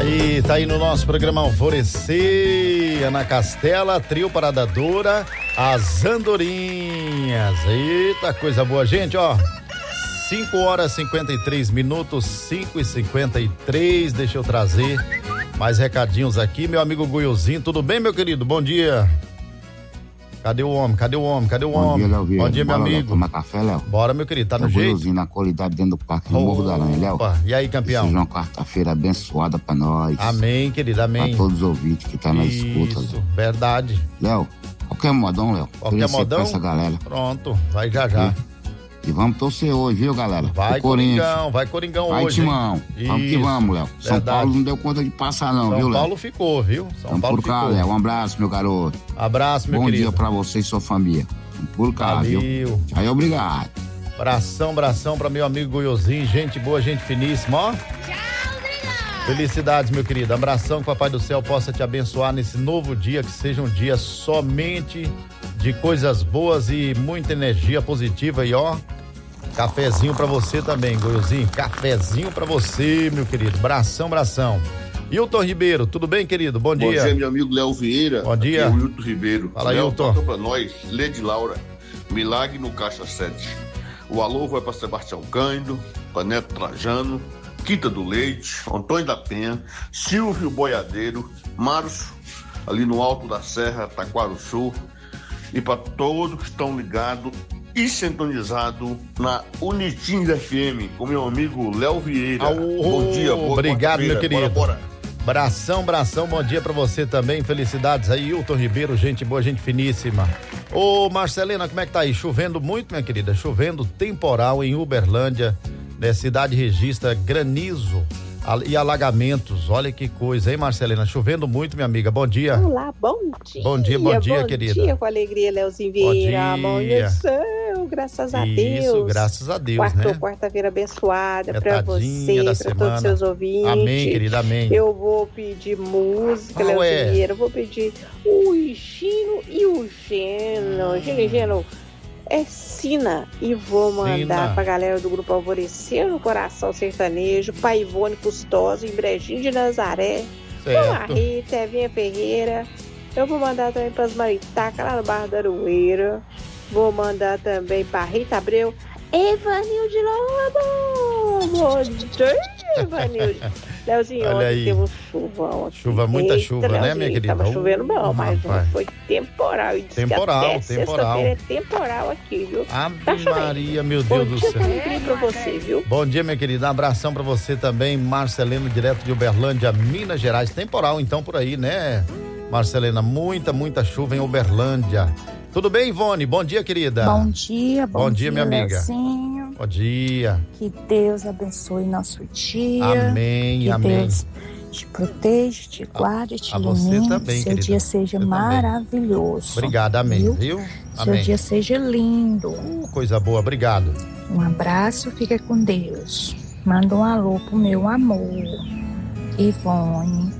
Tá aí no nosso programa Alvorecer, Ana Castela, Trio Parada Dura, as Andorinhas. Eita, coisa boa, gente, ó. 5h53, 5h53. Deixa eu trazer mais recadinhos aqui. Meu amigo Guiozinho, tudo bem, meu querido? Bom dia. Cadê o homem? Bom dia, Léo Vieira. Bom dia, meu amigo. Léo, tomar café, Léo? Bora, meu querido, tá no jeito? Guiozinho na qualidade dentro do Parque do Morro da Aranha, Léo. E aí, campeão? Seja uma quarta-feira abençoada pra nós. Amém, querido, amém. Pra todos os ouvintes que tá na escuta. Isso, verdade. Léo, qualquer modão, Léo. Qualquer modão? Essa galera. Pronto, vai já. E vamos torcer hoje, viu, galera? Vai Coringão vai, hoje. Timão. Vamos que vamos, Léo. São Paulo não deu conta de passar não, viu, Léo? São Paulo ficou, viu? Vamos por cá, Léo. Um abraço, meu garoto. Abraço, meu querido. Bom dia pra você e sua família. Vamos por cá, Valeu. Viu? Aí, obrigado. Bração pra meu amigo Goiozinho, gente boa, gente finíssima, ó. Tchau, obrigado. Felicidades, meu querido. Abração, que o Papai do Céu possa te abençoar nesse novo dia, que seja um dia somente de coisas boas e muita energia positiva. E ó, cafezinho pra você também, Goiozinho. Cafezinho pra você, meu querido. Bração. Hilton Ribeiro, tudo bem, querido? Bom dia. Bom dia, meu amigo Léo Vieira. Bom dia. Aqui é o Hilton Ribeiro. Fala, Léo, Hilton. toca pra nós, Lady Laura, Milagre no Caixa 7. O alô vai pra Sebastião Cândido, pra Neto Trajano, Quinta do Leite, Antônio da Penha, Silvio Boiadeiro, Márcio, ali no Alto da Serra, Taquaruçu, e pra todos que estão ligados e sintonizados na Unitins FM, com meu amigo Léo Vieira. Bom dia, boa obrigado, meu querido. Bora. Bração, bom dia pra você também, felicidades aí, Hilton Ribeiro, gente boa, gente finíssima. Ô Marcelina, como é que tá aí? Chovendo muito, minha querida, chovendo temporal em Uberlândia, né? Cidade registra granizo e alagamentos, olha que coisa, hein, Marcelina? Chovendo muito, minha amiga, bom dia. Olá, bom dia. Bom dia, querida. Bom dia, com alegria, Leozinho Vieira. Bom dia, graças a Deus. Isso, graças a Deus, né? Quarta-feira abençoada pra você, pra todos os seus ouvintes. Amém, querida, amém. Eu vou pedir música, Leozinho Vieira. Eu vou pedir o Gino e o Geno. Gino, é Sina, e vou mandar pra galera do Grupo Alvorecer no Coração Sertanejo, pra Ivone Custosa, em Brejinho de Nazaré, pra Rita, Evinha Ferreira. Eu vou mandar também pras Maritacas, lá no Barra da Aroeira. Vou mandar também pra Rita Abreu, Evanilde Lobo. Bom dia, Evanilde. Leozinho, ontem teve um chuvão aqui. Muita chuva, né, minha querida? Tava chovendo bom, mas não foi temporal. Temporal. Sexta-feira é temporal aqui, viu? Ave Maria, meu Deus do céu. Bom dia pra você, viu? Bom dia, minha querida. Um abração pra você também, Marcelino, direto de Uberlândia, Minas Gerais. Temporal, então, por aí, né, Marcelina? Muita chuva em Uberlândia. Tudo bem, Ivone? Bom dia, querida. Bom dia, minha amiga. Leozinho. Bom dia. Que Deus abençoe nosso dia. Amém, que amém. Deus te proteja, te guarde, te você ilumine. também, seu querida. dia seja você maravilhoso. Obrigado, amém, viu? Seu dia seja lindo. Coisa boa, obrigado. Um abraço, fica com Deus. Manda um alô pro meu amor, Ivone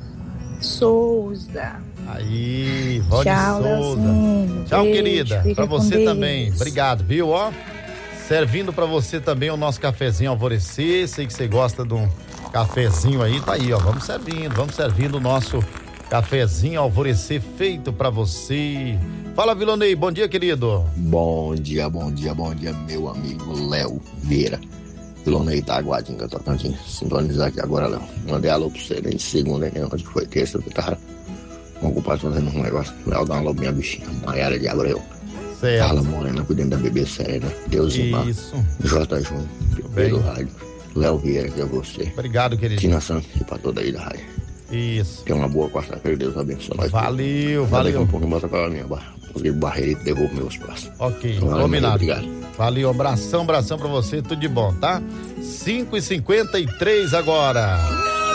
Souza. Aí, Ivone Tchau, Souza. Leozinho. Tchau, Beijo, querida. fica Pra com você Deus. também. Obrigado, viu? Ó, servindo pra você também o nosso cafezinho Alvorecer. Sei que você gosta de um cafezinho aí, tá aí, ó. Vamos servindo o nosso cafezinho Alvorecer feito pra você. Fala, Vilonei. Bom dia, querido. Bom dia, meu amigo Léo Vieira. Vilonei tá Aguadinha, Tocantins. Sintonizar aqui agora, Léo. Mandei alô pra você desde segunda, né? Onde foi terça, que tava ocupado fazendo um negócio. Léo, dá um alô pra minha bichinha, Maiara de Abreu. Certo. Carla Morena, cuidando da bebê Serena. Deus irmã. Isso. J. Júnior, pelo rádio. Léo Vieira, que é você. Obrigado, querido. Tina Santos e pra toda aí da rádio. Isso. Tenha uma boa quarta-feira, Deus abençoe nós. Valeu. Daqui a um pouco eu boto pra minha barreira e devolvo meus passos. Ok, Valeu, combinado. obrigado. Valeu, abração pra você, tudo de bom, tá? 5h53 agora.